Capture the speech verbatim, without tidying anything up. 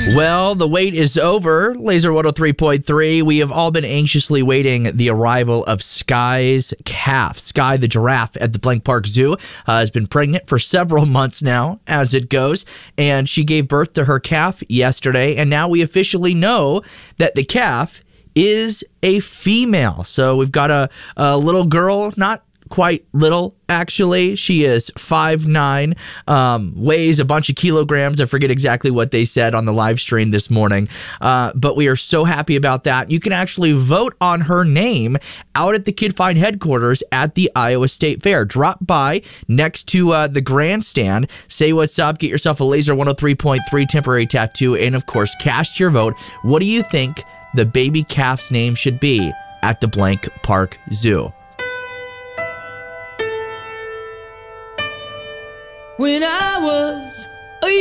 Well, the wait is over. Laser one oh three point three. We have all been anxiously waiting the arrival of Sky's calf. Sky, the giraffe at the Blank Park Zoo, uh, has been pregnant for several months now, as it goes. And she gave birth to her calf yesterday. And now we officially know that the calf is a female. So we've got a, a little girl, not quite little, actually. She is five nine, um, weighs a bunch of kilograms. I forget exactly what they said on the live stream this morning, uh, but we are so happy about that. You can actually vote on her name out at the Kid Find headquarters at the Iowa State Fair. Drop by next to uh, the grandstand, say what's up, get yourself a Laser one oh three point three temporary tattoo, and of course, cast your vote. What do you think the baby calf's name should be at the Blank Park Zoo? When I was